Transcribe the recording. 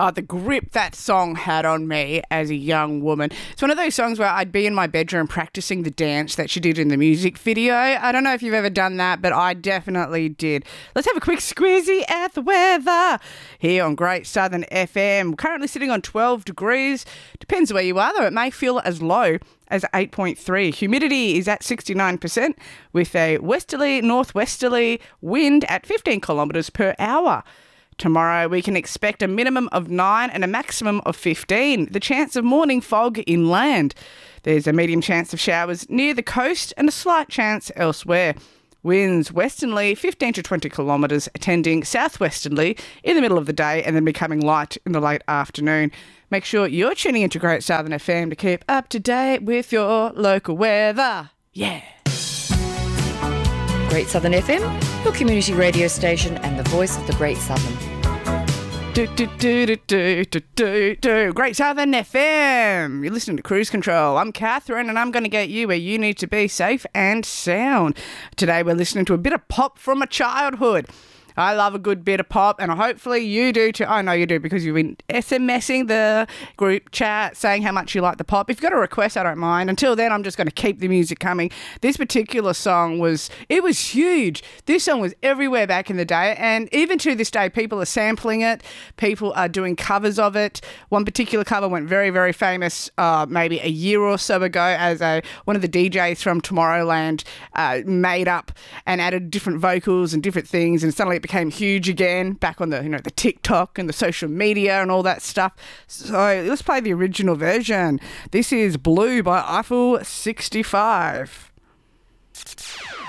The grip that song had on me as a young woman. It's one of those songs where I'd be in my bedroom practicing the dance that she did in the music video. I don't know if you've ever done that, but I definitely did. Let's have a quick squeezy at the weather here on Great Southern FM. Currently sitting on 12 degrees. Depends where you are, though. It may feel as low as 8.3. Humidity is at 69% with a westerly, northwesterly wind at 15 kilometres per hour. Tomorrow we can expect a minimum of 9 and a maximum of 15. The chance of morning fog inland. There's a medium chance of showers near the coast and a slight chance elsewhere. Winds westerly 15 to 20 kilometres, tending southwesterly in the middle of the day and then becoming light in the late afternoon. Make sure you're tuning into Great Southern FM to keep up to date with your local weather. Yeah. Great Southern FM, your community radio station and the voice of the Great Southern. Great Southern FM. You're listening to Cruise Control. I'm Catherine and I'm going to get you where you need to be, safe and sound. Today we're listening to a bit of pop from my childhood. I love a good bit of pop, and hopefully you do too. I know you do because you've been SMSing the group chat saying how much you like the pop. If you've got a request, I don't mind. Until then, I'm just going to keep the music coming. This particular song was huge. This song was everywhere back in the day, and even to this day, people are sampling it. People are doing covers of it. One particular cover went very, very famous maybe a year or so ago as one of the DJs from Tomorrowland made up and added different vocals and different things, and suddenly it became huge again back on the the TikTok and the social media and all that stuff. So let's play the original version. This is Blue by Eiffel 65.